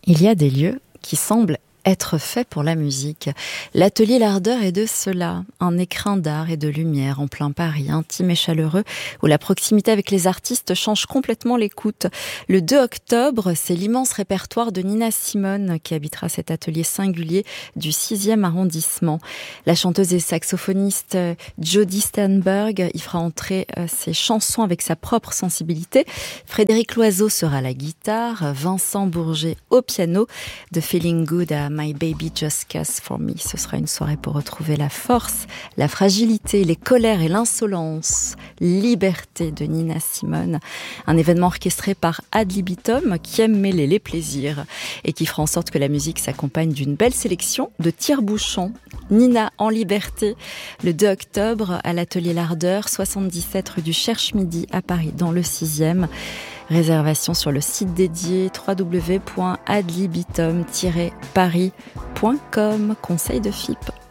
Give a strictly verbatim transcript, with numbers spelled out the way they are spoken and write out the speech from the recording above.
Il y a des lieux qui semblent être fait pour la musique. L'atelier L'Ardeur est de cela, un écrin d'art et de lumière en plein Paris, intime et chaleureux, où la proximité avec les artistes change complètement l'écoute. Le deux octobre, c'est l'immense répertoire de Nina Simone qui habitera cet atelier singulier du sixième arrondissement. La chanteuse et saxophoniste Jody Sternberg y fera entrer ses chansons avec sa propre sensibilité. Frédéric Loiseau sera à la guitare, Vincent Bourget au piano, de Feeling Good à My Baby Just Kiss For Me. Ce sera une soirée pour retrouver la force, la fragilité, les colères et l'insolence. Liberté de Nina Simone. Un événement orchestré par Ad Libitum qui aime mêler les plaisirs et qui fera en sorte que la musique s'accompagne d'une belle sélection de tire-bouchons. Nina en liberté, le deux octobre à l'atelier L'Ardeur, soixante-dix-sept rue du Cherche-Midi à Paris, dans le sixième. Réservation sur le site dédié w w w point ad libitum tiret paris point com. Conseil de F I P.